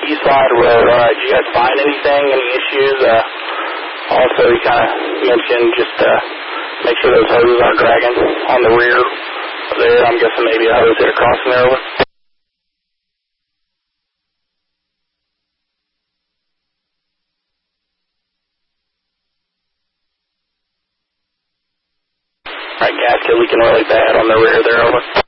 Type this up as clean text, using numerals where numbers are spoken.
B-slide road. All right, did you guys find anything, any issues? Also, you kind of mentioned just make sure those hoses aren't dragging on the rear there. I'm guessing maybe a hose hit across from there. All right, gasket leaking really bad on the rear there. Over.